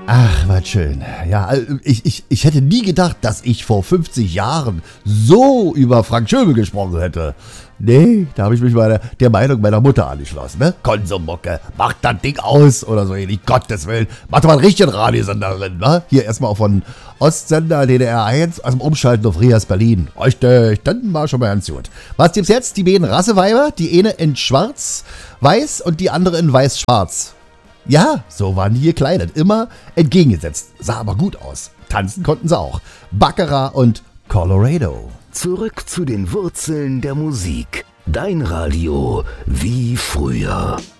Ach, was schön. Ja, ich hätte nie gedacht, dass ich vor 50 Jahren so über Frank Schöbel gesprochen hätte. Nee, da habe ich mich der Meinung meiner Mutter angeschlossen, ne? Konsummucke, macht das Ding aus oder so ähnlich, Gottes Willen. Macht doch mal einen richtigen Radiosender drin, ne? Hier erstmal auch von Ostsender DDR 1, also Umschalten auf Rias Berlin. Richtig, dann war schon mal ganz gut. Was gibt's jetzt? Die beiden Rasseweiber, die eine in schwarz-weiß und die andere in weiß-schwarz. Ja, so waren die gekleidet, immer entgegengesetzt, sah aber gut aus. Tanzen konnten sie auch. Baccarat und Colorado. Zurück zu den Wurzeln der Musik. Dein Radio wie früher.